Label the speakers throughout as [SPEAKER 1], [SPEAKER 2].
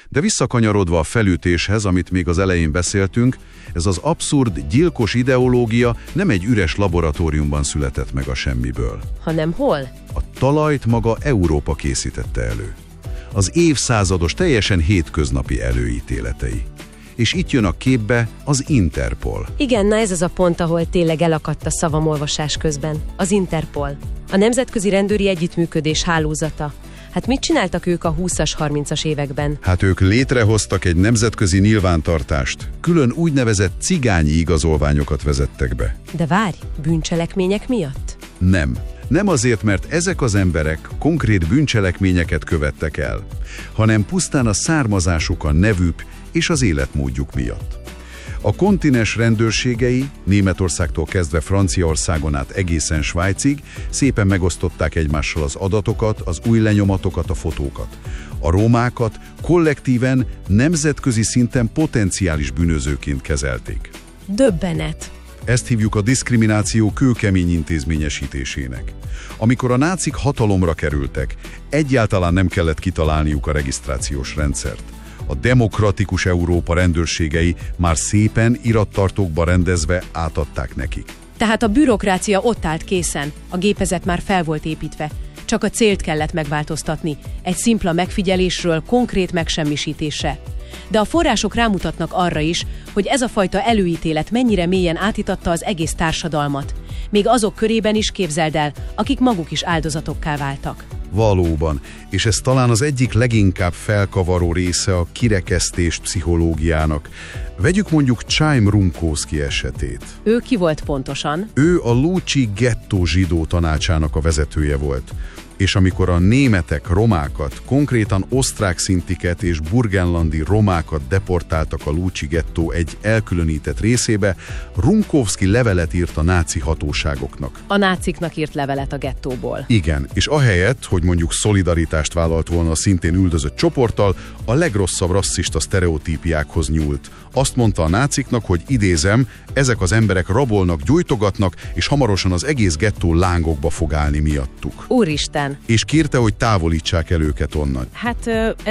[SPEAKER 1] De visszakanyarodva a felütéshez, amit még az elején beszéltünk, ez az abszurd, gyilkos ideológia nem egy üres laboratóriumban született meg a semmiből.
[SPEAKER 2] Hanem hol?
[SPEAKER 1] A talajt maga Európa készítette elő. Az évszázados, teljesen hétköznapi előítéletei. És itt jön a képbe az Interpol.
[SPEAKER 2] Igen, na ez az a pont, ahol tényleg elakadt a szavam olvasás közben. Az Interpol. A Nemzetközi Rendőri Együttműködés hálózata. Hát mit csináltak ők a 20-as, 30-as években?
[SPEAKER 1] Hát ők létrehoztak egy nemzetközi nyilvántartást. Külön úgynevezett cigányi igazolványokat vezettek be.
[SPEAKER 2] De várj, bűncselekmények miatt?
[SPEAKER 1] Nem azért, mert ezek az emberek konkrét bűncselekményeket követtek el, hanem pusztán a származásuk, a nevük és az életmódjuk miatt. A kontinens rendőrségei, Németországtól kezdve Franciaországon át egészen Svájcig szépen megosztották egymással az adatokat, az új lenyomatokat, a fotókat. A romákat kollektíven, nemzetközi szinten potenciális bűnözőként kezelték.
[SPEAKER 2] Döbbenet!
[SPEAKER 1] Ezt hívjuk a diszkrimináció kőkemény intézményesítésének. Amikor a nácik hatalomra kerültek, egyáltalán nem kellett kitalálniuk a regisztrációs rendszert. A demokratikus Európa rendőrségei már szépen irattartókba rendezve átadták nekik.
[SPEAKER 2] Tehát a bürokrácia ott állt készen, a gépezet már fel volt építve. Csak a célt kellett megváltoztatni, egy szimpla megfigyelésről konkrét megsemmisítésre. De a források rámutatnak arra is, hogy ez a fajta előítélet mennyire mélyen átítatta az egész társadalmat. Még azok körében is, képzeld el, akik maguk is áldozatokká váltak.
[SPEAKER 1] Valóban, és ez talán az egyik leginkább felkavaró része a kirekesztés pszichológiának. Vegyük mondjuk Chaim Rumkowski esetét.
[SPEAKER 2] Ő ki volt pontosan?
[SPEAKER 1] Ő a Lúcsi gettó zsidó tanácsának a vezetője volt. És amikor a németek romákat, konkrétan osztrák szintiket és burgenlandi romákat deportáltak a Lúcsi gettó egy elkülönített részébe, Rumkowski levelet írt a náci hatóságoknak.
[SPEAKER 2] A náciknak írt levelet a gettóból.
[SPEAKER 1] Igen, és ahelyett, hogy mondjuk szolidaritást vállalt volna a szintén üldözött csoporttal, a legrosszabb rasszista sztereotípiákhoz nyúlt. Azt mondta a náciknak, hogy idézem, ezek az emberek rabolnak, gyújtogatnak, és hamarosan az egész gettó lángokba fog állni miattuk.
[SPEAKER 2] Úristen!
[SPEAKER 1] És kérte, hogy távolítsák el őket onnan.
[SPEAKER 2] Hát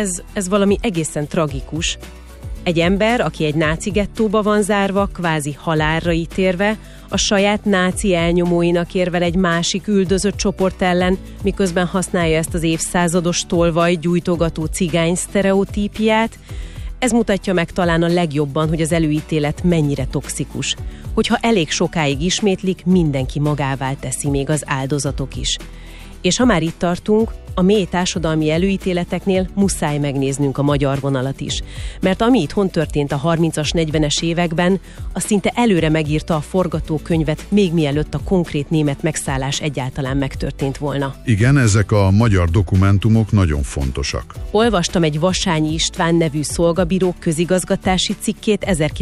[SPEAKER 2] ez valami egészen tragikus. Egy ember, aki egy náci gettóba van zárva, kvázi halálra ítélve, a saját náci elnyomóinak érvel egy másik üldözött csoport ellen, miközben használja ezt az évszázados tolvaj gyújtogató cigány sztereotípiát. Ez mutatja meg talán a legjobban, hogy az előítélet mennyire toxikus. Hogyha elég sokáig ismétlik, mindenki magává teszi, még az áldozatok is. És ha már itt tartunk, a mély társadalmi előítéleteknél muszáj megnéznünk a magyar vonalat is. Mert ami itthon történt a 30-as, 40-es években, az szinte előre megírta a forgatókönyvet, még mielőtt a konkrét német megszállás egyáltalán megtörtént volna.
[SPEAKER 1] Igen, ezek a magyar dokumentumok nagyon fontosak.
[SPEAKER 2] Olvastam egy Vassányi István nevű szolgabíró közigazgatási cikkét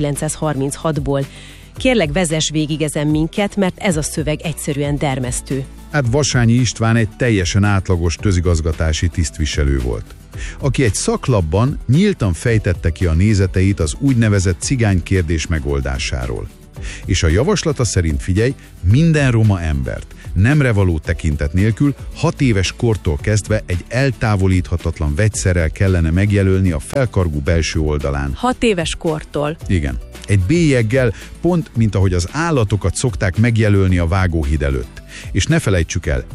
[SPEAKER 2] 1936-ból. Kérlek, vezess végig ezen minket, mert ez a szöveg egyszerűen dermesztő.
[SPEAKER 1] Hát Vassányi István egy teljesen átlagos közigazgatási tisztviselő volt, aki egy szaklapban nyíltan fejtette ki a nézeteit az úgynevezett cigánykérdés megoldásáról. És a javaslata szerint, figyelj, minden roma embert nemre való tekintet nélkül 6 éves kortól kezdve egy eltávolíthatatlan vegyszerrel kellene megjelölni a felkargó belső oldalán.
[SPEAKER 2] 6 éves kortól?
[SPEAKER 1] Igen. Egy bélyeggel, pont mint ahogy az állatokat szokták megjelölni a vágóhíd előtt. És ne felejtsük el,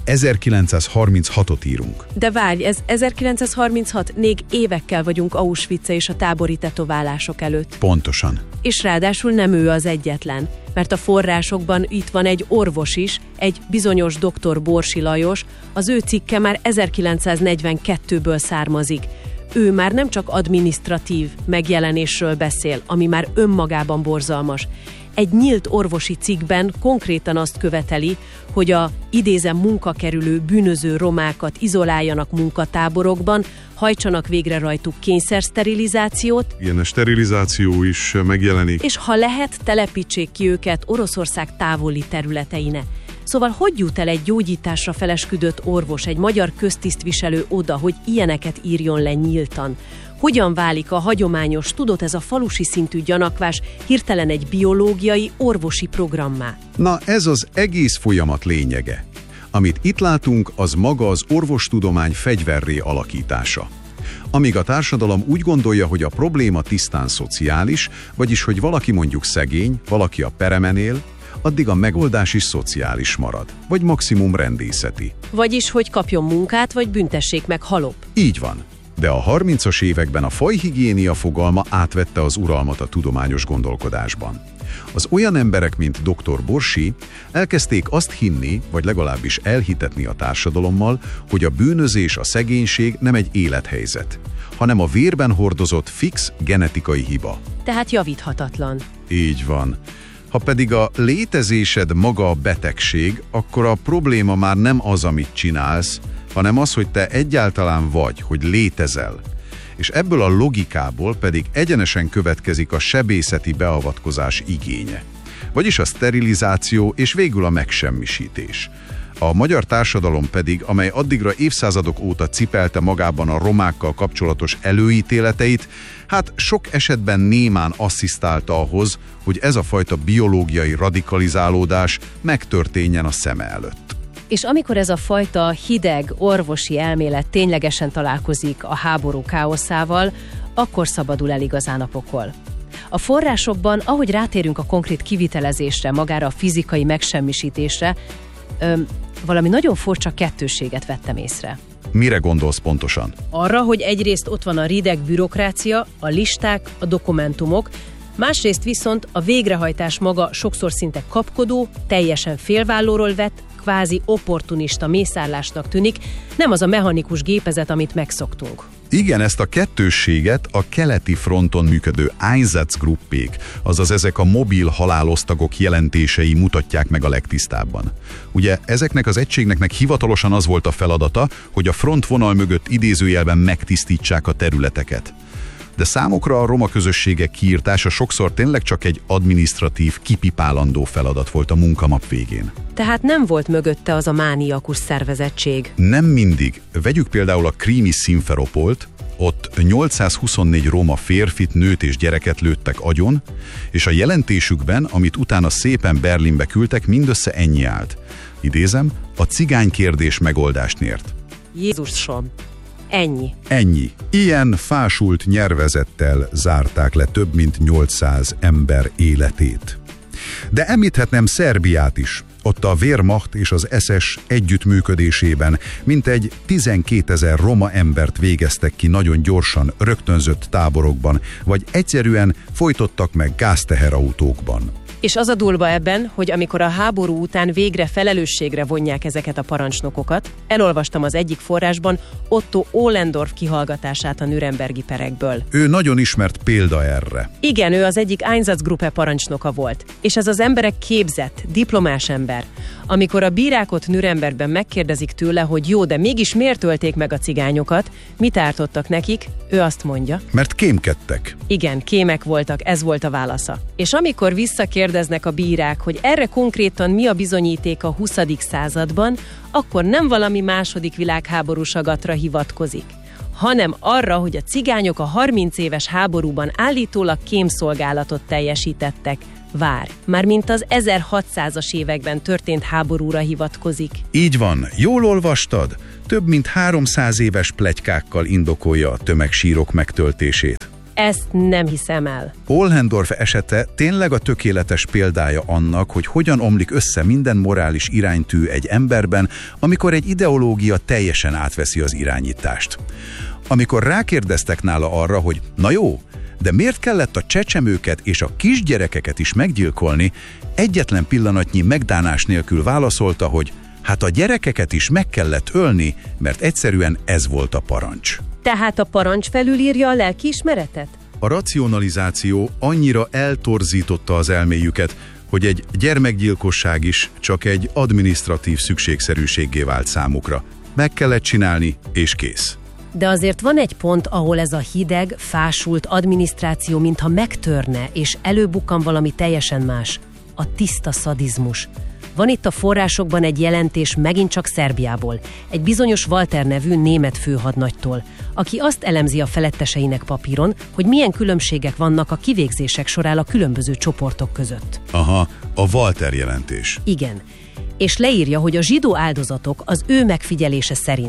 [SPEAKER 1] 1936-ot írunk.
[SPEAKER 2] De várj, ez 1936, még évekkel vagyunk Auschwitz és a tábori tetoválások előtt.
[SPEAKER 1] Pontosan.
[SPEAKER 2] És ráadásul nem ő az egyetlen, mert a forrásokban itt van egy orvos is, egy bizonyos dr. Borsi Lajos, az ő cikke már 1942-ből származik. Ő már nem csak adminisztratív megjelenésről beszél, ami már önmagában borzalmas. Egy nyílt orvosi cikkben konkrétan azt követeli, hogy a idézem munkakerülő bűnöző romákat izoláljanak munkatáborokban, hajtsanak végre rajtuk kényszersterilizációt.
[SPEAKER 1] Igen, a sterilizáció is megjelenik.
[SPEAKER 2] És ha lehet, telepítsék ki őket Oroszország távoli területeine. Szóval hogy jut el egy gyógyításra felesküdött orvos, egy magyar köztisztviselő oda, hogy ilyeneket írjon le nyíltan? Hogyan válik a hagyományos, tudod, ez a falusi szintű gyanakvás hirtelen egy biológiai, orvosi programmá?
[SPEAKER 1] Na, ez az egész folyamat lényege. Amit itt látunk, az maga az orvostudomány fegyverré alakítása. Amíg a társadalom úgy gondolja, hogy a probléma tisztán szociális, vagyis hogy valaki mondjuk szegény, valaki a peremen él, addig a megoldás is szociális marad, vagy maximum rendészeti.
[SPEAKER 2] Vagyis, hogy kapjon munkát, vagy büntessék meg halop.
[SPEAKER 1] Így van. De a 30-as években a fajhigiénia fogalma átvette az uralmat a tudományos gondolkodásban. Az olyan emberek, mint dr. Borsi, elkezdték azt hinni, vagy legalábbis elhitetni a társadalommal, hogy a bűnözés, a szegénység nem egy élethelyzet, hanem a vérben hordozott fix genetikai hiba.
[SPEAKER 2] Tehát javíthatatlan.
[SPEAKER 1] Így van. Ha pedig a létezésed maga a betegség, akkor a probléma már nem az, amit csinálsz, hanem az, hogy te egyáltalán vagy, hogy létezel. És ebből a logikából pedig egyenesen következik a sebészeti beavatkozás igénye. Vagyis a sterilizáció és végül a megsemmisítés. A magyar társadalom pedig, amely addigra évszázadok óta cipelte magában a romákkal kapcsolatos előítéleteit, hát sok esetben némán asszisztálta ahhoz, hogy ez a fajta biológiai radikalizálódás megtörténjen a szeme előtt.
[SPEAKER 2] És amikor ez a fajta hideg orvosi elmélet ténylegesen találkozik a háború káoszával, akkor szabadul el igazán a pokol. A forrásokban, ahogy rátérünk a konkrét kivitelezésre, magára a fizikai megsemmisítésre, valami nagyon furcsa kettősséget vettem észre.
[SPEAKER 1] Mire gondolsz pontosan?
[SPEAKER 2] Arra, hogy egyrészt ott van a rideg bürokrácia, a listák, a dokumentumok, másrészt viszont a végrehajtás maga sokszor szinte kapkodó, teljesen félvállóról vett, kvázi opportunista mészárlásnak tűnik, nem az a mechanikus gépezet, amit megszoktunk.
[SPEAKER 1] Igen, ezt a kettősséget a keleti fronton működő Einsatzgruppék, azaz ezek a mobil halálosztagok jelentései mutatják meg a legtisztábban. Ugye ezeknek az egységnek hivatalosan az volt a feladata, hogy a frontvonal mögött idézőjelben megtisztítsák a területeket. De számukra a roma közösségek kiirtása sokszor tényleg csak egy adminisztratív, kipipálandó feladat volt a munkanap végén.
[SPEAKER 2] Tehát nem volt mögötte az a mániakus szervezettség.
[SPEAKER 1] Nem mindig. Vegyük például a krími Szimferopolt, ott 824 roma férfit, nőt és gyereket lőttek agyon, és a jelentésükben, amit utána szépen Berlinbe küldtek, mindössze ennyi állt. Idézem, a cigány kérdés megoldást nyert.
[SPEAKER 2] Jézusom! Ennyi.
[SPEAKER 1] Ennyi. Ilyen fásult nyervezettel zárták le több mint 800 ember életét. De említhetnem Szerbiát is. Ott a Wehrmacht és az SS együttműködésében mintegy 12 000 roma embert végeztek ki nagyon gyorsan rögtönzött táborokban, vagy egyszerűen folytottak meg gázteherautókban.
[SPEAKER 2] És az a durva ebben, hogy amikor a háború után végre felelősségre vonják ezeket a parancsnokokat, elolvastam az egyik forrásban Otto Ohlendorf kihallgatását a nürnbergi perekből.
[SPEAKER 1] Ő nagyon ismert példa erre.
[SPEAKER 2] Igen, ő az egyik Einsatzgruppe parancsnoka volt, és ez az emberek képzett, diplomás ember. Amikor a bírák ott Nürnbergben megkérdezik tőle, hogy jó, de mégis miért ölték meg a cigányokat, mit ártottak nekik, ő azt mondja.
[SPEAKER 1] Mert kémkedtek.
[SPEAKER 2] Igen, kémek voltak, ez volt a válasza. És amikor visszakérdeznek a bírák, hogy erre konkrétan mi a bizonyíték a 20. században, akkor nem valami második világháború sagatra hivatkozik, hanem arra, hogy a cigányok a 30 éves háborúban állítólag kémszolgálatot teljesítettek. Mármint az 1600-as években történt háborúra hivatkozik.
[SPEAKER 1] Így van, jól olvastad? Több mint 300 éves pletykákkal indokolja a tömegsírok megtöltését.
[SPEAKER 2] Ezt nem hiszem el.
[SPEAKER 1] Ohlendorf esete tényleg a tökéletes példája annak, hogy hogyan omlik össze minden morális iránytű egy emberben, amikor egy ideológia teljesen átveszi az irányítást. Amikor rákérdeztek nála arra, hogy na jó, de miért kellett a csecsemőket és a kisgyerekeket is meggyilkolni, egyetlen pillanatnyi megdánás nélkül válaszolta, hogy hát a gyerekeket is meg kellett ölni, mert egyszerűen ez volt a parancs.
[SPEAKER 2] Tehát a parancs felülírja a lelkiismeretet?
[SPEAKER 1] A racionalizáció annyira eltorzította az elméjüket, hogy egy gyermekgyilkosság is csak egy adminisztratív szükségszerűséggé vált számukra. Meg kellett csinálni, és kész.
[SPEAKER 2] De azért van egy pont, ahol ez a hideg, fásult adminisztráció mintha megtörne, és előbukkan valami teljesen más. A tiszta szadizmus. Van itt a forrásokban egy jelentés megint csak Szerbiából, egy bizonyos Walter nevű német főhadnagytól, aki azt elemzi a feletteseinek papíron, hogy milyen különbségek vannak a kivégzések során a különböző csoportok között.
[SPEAKER 1] Aha, a Walter jelentés.
[SPEAKER 2] Igen. És leírja, hogy a zsidó áldozatok az ő megfigyelése szerint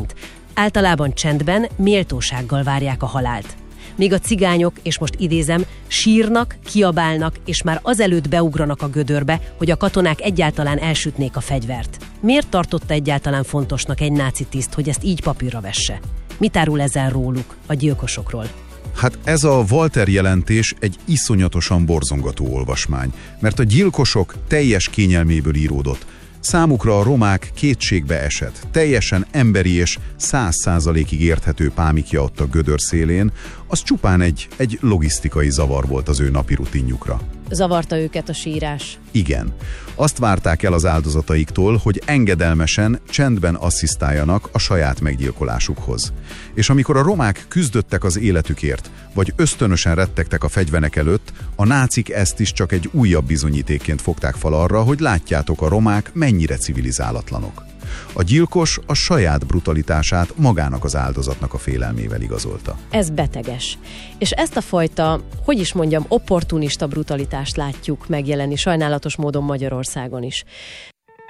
[SPEAKER 2] Általában csendben, méltósággal várják a halált. Míg a cigányok, és most idézem, sírnak, kiabálnak, és már azelőtt beugranak a gödörbe, hogy a katonák egyáltalán elsütnék a fegyvert. Miért tartotta egyáltalán fontosnak egy náci tiszt, hogy ezt így papírra vesse? Mit árul ezen róluk, a gyilkosokról?
[SPEAKER 1] Hát ez a Walter jelentés egy iszonyatosan borzongató olvasmány, mert a gyilkosok teljes kényelméből íródott. Számukra a romák kétségbe esett, teljesen emberi és 100%-ig érthető pámikja ott a gödör szélén, az csupán egy logisztikai zavar volt az ő napi rutinjukra.
[SPEAKER 2] Zavarta őket a sírás?
[SPEAKER 1] Igen. Azt várták el az áldozataiktól, hogy engedelmesen, csendben asszisztáljanak a saját meggyilkolásukhoz. És amikor a romák küzdöttek az életükért, vagy ösztönösen rettegtek a fegyverek előtt, a nácik ezt is csak egy újabb bizonyítékként fogták fel arra, hogy látjátok, a romák mennyire civilizálatlanok. A gyilkos a saját brutalitását magának az áldozatnak a félelmével igazolta.
[SPEAKER 2] Ez beteges. És ezt a fajta, opportunista brutalitást látjuk megjelenni sajnálatos módon Magyarországon is.